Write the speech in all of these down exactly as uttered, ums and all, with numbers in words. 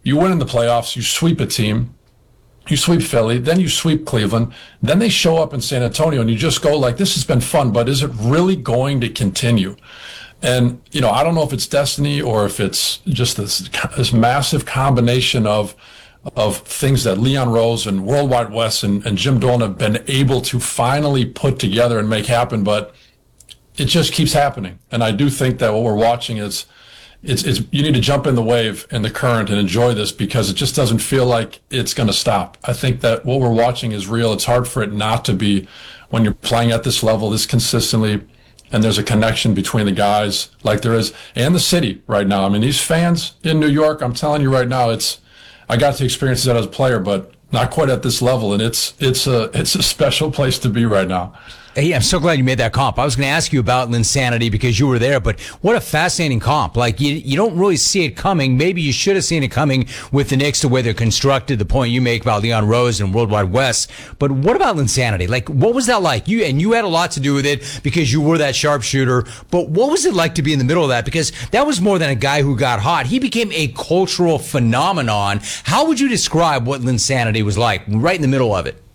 you win in the playoffs, you sweep a team, you sweep Philly, then you sweep Cleveland, then they show up in San Antonio, and you just go like, this has been fun, but is it really going to continue? And, you know, I don't know if it's destiny or if it's just this, this massive combination of of things that Leon Rose and World Wide Wes and, and Jim Dolan have been able to finally put together and make happen, but it just keeps happening. And I do think that what we're watching is, it's, it's you need to jump in the wave and the current and enjoy this, because it just doesn't feel like it's going to stop. I think that what we're watching is real. It's hard for it not to be when you're playing at this level, this consistently, and there's a connection between the guys like there is and the city right now. I mean, these fans in New York, I'm telling you right now, it's, I got to experience that as a player, but not quite at this level, and it's it's a it's a special place to be right now. Hey, I'm so glad you made that comp. I was going to ask you about Linsanity because you were there, but what a fascinating comp. Like, you you don't really see it coming. Maybe you should have seen it coming with the Knicks, the way they're constructed, the point you make about Leon Rose and World Wide Wes. But what about Linsanity? Like, what was that like? You and you had a lot to do with it because you were that sharpshooter. But what was it like to be in the middle of that? Because that was more than a guy who got hot. He became a cultural phenomenon. How would you describe what Linsanity was like right in the middle of it?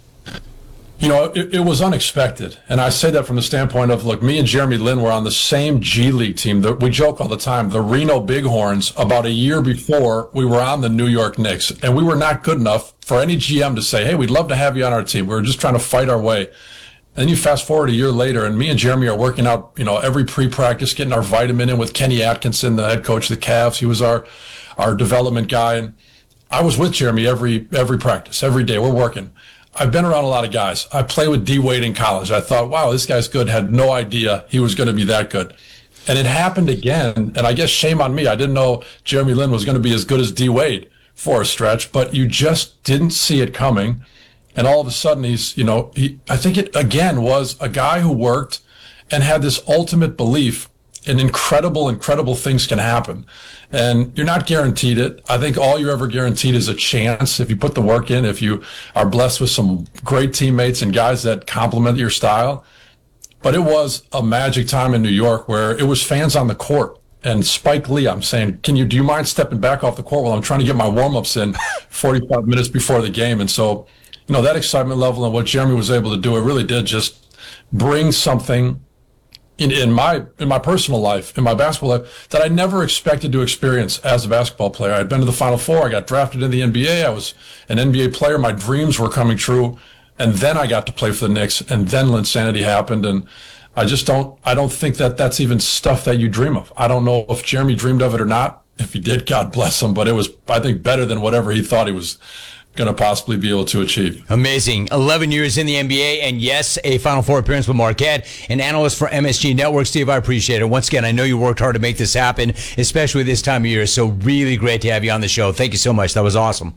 You know, it, it was unexpected. And I say that from the standpoint of, look, me and Jeremy Lin were on the same G League team. The, we joke all the time, the Reno Bighorns, about a year before we were on the New York Knicks. And we were not good enough for any G M to say, hey, we'd love to have you on our team. We were just trying to fight our way. And then you fast forward a year later, and me and Jeremy are working out, you know, every pre-practice, getting our vitamin in with Kenny Atkinson, the head coach of the Cavs. He was our, our development guy. And I was with Jeremy every every practice, every day. We're working. I've been around a lot of guys. I played with D Wade in college. I thought, wow, this guy's good. Had no idea he was going to be that good. And it happened again. And I guess shame on me. I didn't know Jeremy Lin was going to be as good as D Wade for a stretch, but you just didn't see it coming. And all of a sudden he's, you know, he, I think it again was a guy who worked and had this ultimate belief in incredible, incredible things can happen. And you're not guaranteed it. I think all you're ever guaranteed is a chance if you put the work in, if you are blessed with some great teammates and guys that complement your style. But it was a magic time in New York where it was fans on the court. And Spike Lee, I'm saying, can you, do you mind stepping back off the court while I'm trying to get my warm-ups in forty-five minutes before the game? And so, you know, that excitement level and what Jeremy was able to do, it really did just bring something In, in my in my personal life, in my basketball life, that I never expected to experience as a basketball player. I'd been to the Final Four. I got drafted in the N B A. I was an N B A player. My dreams were coming true. And then I got to play for the Knicks. And then Linsanity happened. And I just don't, I don't think that that's even stuff that you dream of. I don't know if Jeremy dreamed of it or not. If he did, God bless him. But it was, I think, better than whatever he thought he was going to possibly be able to achieve. Amazing. eleven years in the N B A, and yes, a Final Four appearance with Marquette, an analyst for M S G Network. Steve, I appreciate it. Once again, I know you worked hard to make this happen, especially this time of year, so really great to have you on the show. Thank you so much. That was awesome.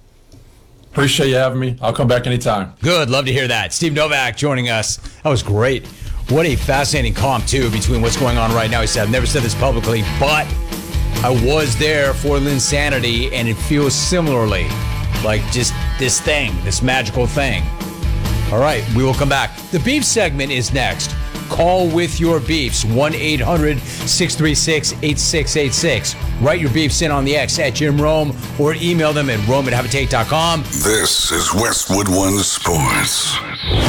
Appreciate you having me. I'll come back anytime. Good. Love to hear that. Steve Novak joining us. That was great. What a fascinating comp, too, between what's going on right now. He said, I've never said this publicly, but I was there for Linsanity, and it feels similarly like just this thing, this magical thing. All right, we will come back. The beef segment is next. Call with your beefs, one eight hundred six three six eight six eight six. Write your beefs in on the X at Jim Rome or email them at rome at habitate dot com. This is Westwood One Sports.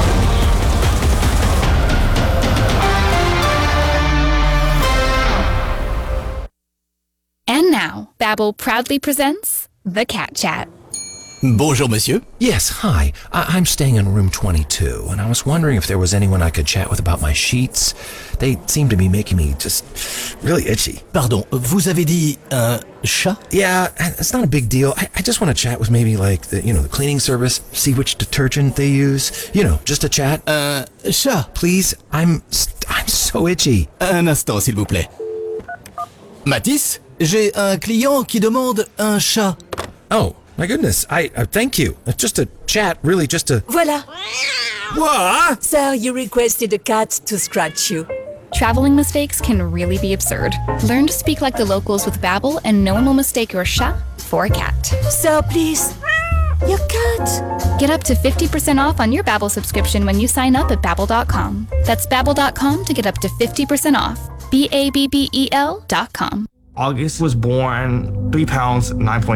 And now, Babbel proudly presents The Cat Chat. Bonjour, monsieur. Yes, hi. I- I'm staying in room twenty-two, and I was wondering if there was anyone I could chat with about my sheets. They seem to be making me just really itchy. Pardon, vous avez dit un chat? Yeah, it's not a big deal. I, I just want to chat with maybe like the, you know, the cleaning service, see which detergent they use. You know, just a chat. Un chat. Please, I'm I'm so itchy. Un instant, s'il vous plaît. Mathis, j'ai un client qui demande un chat. Oh. My goodness, I uh, thank you. It's just a chat, really just a... Voilà. What? Sir, you requested a cat to scratch you. Traveling mistakes can really be absurd. Learn to speak like the locals with Babbel, and no one will mistake your chat for a cat. Sir, please. Your cat. Get up to fifty percent off on your Babbel subscription when you sign up at babbel dot com. That's babbel dot com to get up to fifty percent off. B A B B E L dot com. August was born three pounds, nine point